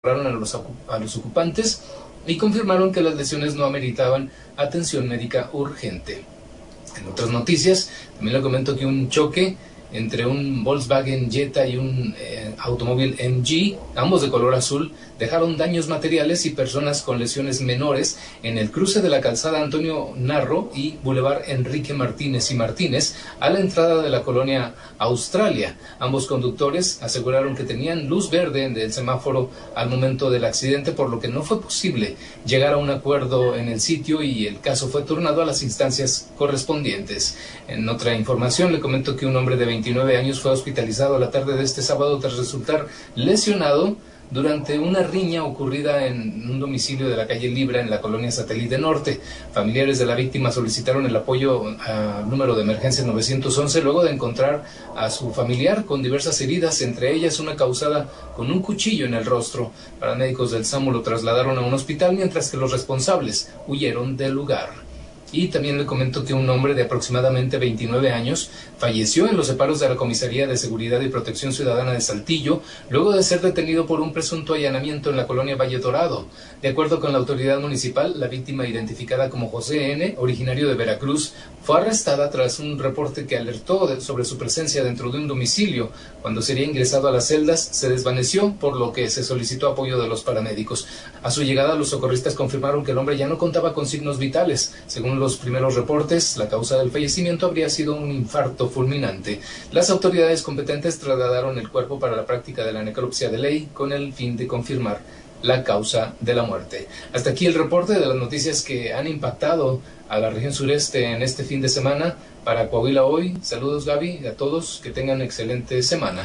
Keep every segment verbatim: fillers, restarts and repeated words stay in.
a los, a los ocupantes y confirmaron que las lesiones no ameritaban atención médica urgente. En otras noticias, también le comento que un choque entre un Volkswagen Jetta y un eh, automóvil M G, ambos de color azul, dejaron daños materiales y personas con lesiones menores en el cruce de la calzada Antonio Narro y Boulevard Enrique Martínez y Martínez a la entrada de la colonia Australia. Ambos conductores aseguraron que tenían luz verde del semáforo al momento del accidente, por lo que no fue posible llegar a un acuerdo en el sitio y el caso fue turnado a las instancias correspondientes. En otra información le comento que un hombre de veintinueve años fue hospitalizado a la tarde de este sábado tras resultar lesionado durante una riña ocurrida en un domicilio de la calle Libra en la colonia Satélite Norte. Familiares de la víctima solicitaron el apoyo al número de emergencia nueve once luego de encontrar a su familiar con diversas heridas, entre ellas una causada con un cuchillo en el rostro. Paramédicos del SAMU lo trasladaron a un hospital mientras que los responsables huyeron del lugar. Y también le comento que un hombre de aproximadamente veintinueve años falleció en los separos de la Comisaría de Seguridad y Protección Ciudadana de Saltillo, luego de ser detenido por un presunto allanamiento en la colonia Valle Dorado. De acuerdo con la autoridad municipal, la víctima, identificada como José N., originario de Veracruz, fue arrestada tras un reporte que alertó de, sobre su presencia dentro de un domicilio. Cuando sería ingresado a las celdas, se desvaneció, por lo que se solicitó apoyo de los paramédicos. A su llegada, los socorristas confirmaron que el hombre ya no contaba con signos vitales. Según los primeros reportes, la causa del fallecimiento habría sido un infarto fulminante. Las autoridades competentes trasladaron el cuerpo para la práctica de la necropsia de ley con el fin de confirmar la causa de la muerte. Hasta aquí el reporte de las noticias que han impactado a la región sureste en este fin de semana. Para Coahuila Hoy, saludos Gaby, y a todos que tengan excelente semana.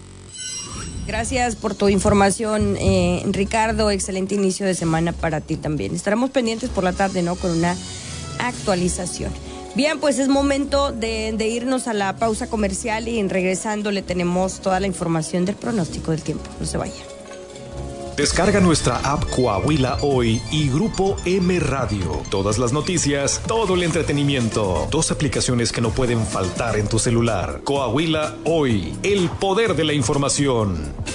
Gracias por tu información, eh, Ricardo. Excelente inicio de semana para ti también. Estaremos pendientes por la tarde, ¿no?, con una actualización. Bien, pues es momento de, de irnos a la pausa comercial y en regresando le tenemos toda la información del pronóstico del tiempo. No se vaya. Descarga nuestra app Coahuila Hoy y Grupo M Radio. Todas las noticias, todo el entretenimiento. Dos aplicaciones que no pueden faltar en tu celular. Coahuila Hoy, el poder de la información.